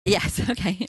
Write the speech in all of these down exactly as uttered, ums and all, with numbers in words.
Yes, okay.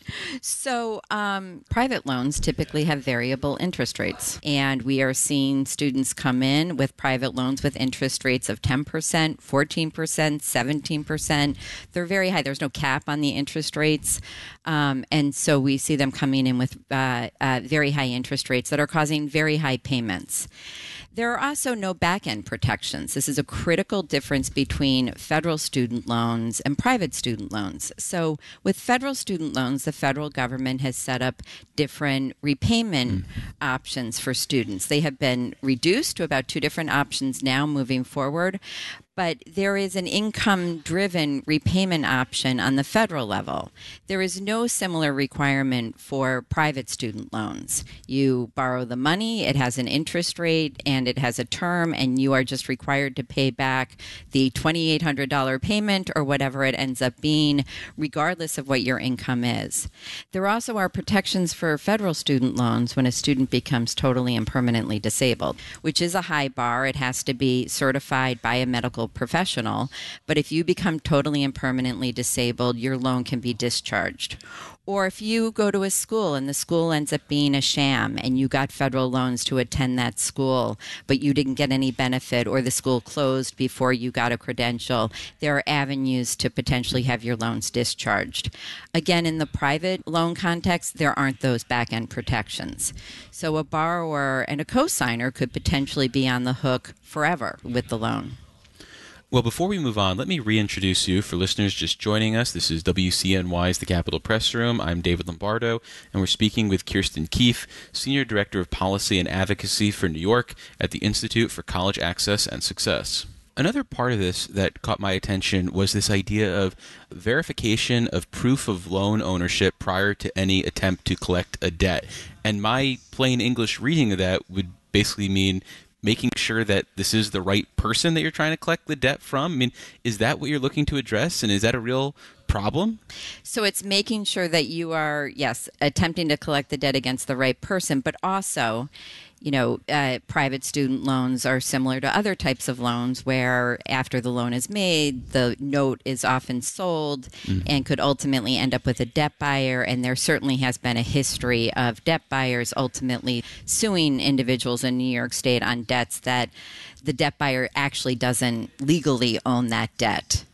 So, um, private loans typically have variable interest rates, and we are seeing students come in with private loans with interest rates of ten percent, fourteen percent, seventeen percent. They're very high. There's no cap on the interest rates. Um, and so we see them coming in with uh, uh, very high interest rates that are causing very high payments. There are also no back end protections. This is a critical difference between federal student loans and private student loans. So, with federal student loans, the federal government has set up different repayment options for students. They have been reduced to about two different options now moving forward. But there is an income driven repayment option on the federal level. There is no similar requirement for private student loans. You borrow the money, it has an interest rate, and it has a term, and you are just required to pay back the two thousand eight hundred dollars payment or whatever it ends up being, regardless of what your income is. There also are protections for federal student loans when a student becomes totally and permanently disabled, which is a high bar. It has to be certified by a medical professional, but if you become totally and permanently disabled, your loan can be discharged. Or if you go to a school and the school ends up being a sham and you got federal loans to attend that school, but you didn't get any benefit, or the school closed before you got a credential, there are avenues to potentially have your loans discharged. Again, in the private loan context, there aren't those back end protections. So a borrower and a cosigner could potentially be on the hook forever with the loan. Well, before we move on, let me reintroduce you for listeners just joining us. This is W C N Y's The Capitol Press Room. I'm David Lombardo, and we're speaking with Kirsten Keefe, Senior Director of Policy and Advocacy for New York at the Institute for College Access and Success. Another part of this that caught my attention was this idea of verification of proof of loan ownership prior to any attempt to collect a debt. And my plain English reading of that would basically mean making sure that this is the right person that you're trying to collect the debt from? I mean, is that what you're looking to address? And is that a real problem? So it's making sure that you are, yes, attempting to collect the debt against the right person, but also, you know, uh, private student loans are similar to other types of loans where after the loan is made, the note is often sold mm. and could ultimately end up with a debt buyer. And there certainly has been a history of debt buyers ultimately suing individuals in New York State on debts that the debt buyer actually doesn't legally own that debt.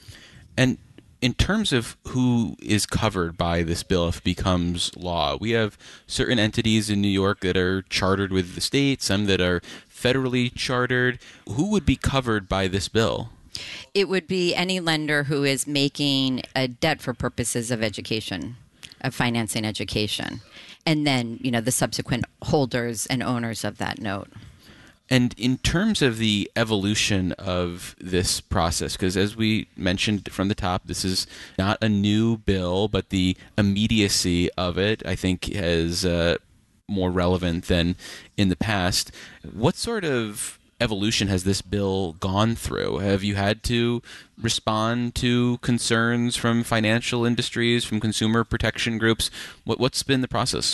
And in terms of who is covered by this bill if it becomes law, we have certain entities in New York that are chartered with the state, some that are federally chartered. Who would be covered by this bill? It would be any lender who is making a debt for purposes of education, of financing education, and then, you know, the subsequent holders and owners of that note. And in terms of the evolution of this process, because as we mentioned from the top, this is not a new bill, but the immediacy of it, I think, is uh, more relevant than in the past. What sort of evolution has this bill gone through? Have you had to respond to concerns from financial industries, from consumer protection groups? What, what's been the process?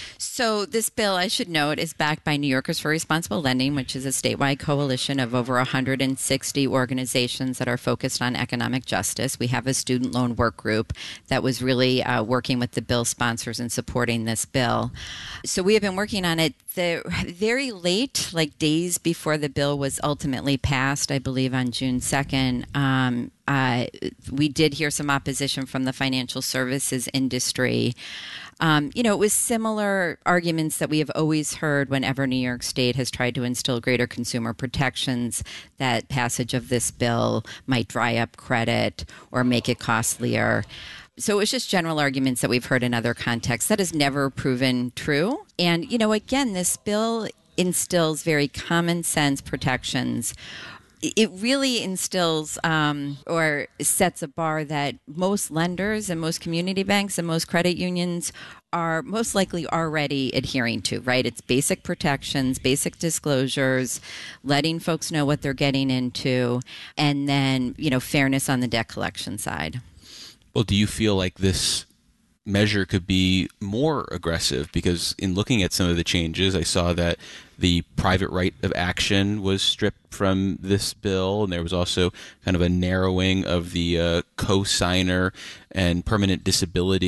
So this bill, I should note, is backed by New Yorkers for Responsible Lending, which is a statewide coalition of over one hundred sixty organizations that are focused on economic justice. We have a student loan work group that was really uh, working with the bill sponsors and supporting this bill. So we have been working on it the, very late, like days before the bill was ultimately passed, I believe on June second. Um, uh, we did hear some opposition from the financial services industry. Um, you know, it was similar arguments that we have always heard whenever New York State has tried to instill greater consumer protections, that passage of this bill might dry up credit or make it costlier. So it was just general arguments that we've heard in other contexts. That has never proven true. And, you know, again, this bill instills very common sense protections. It really instills um, or sets a bar that most lenders and most community banks and most credit unions are most likely already adhering to, right? It's basic protections, basic disclosures, letting folks know what they're getting into, and then, you know, fairness on the debt collection side. Well, do you feel like this measure could be more aggressive, because in looking at some of the changes, I saw that the private right of action was stripped from this bill, and there was also kind of a narrowing of the uh, co-signer and permanent disability